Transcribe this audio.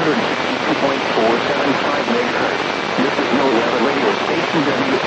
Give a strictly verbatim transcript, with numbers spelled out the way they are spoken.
hundred sixty-two point four seven five megahertz. This is NOAA weather radio station W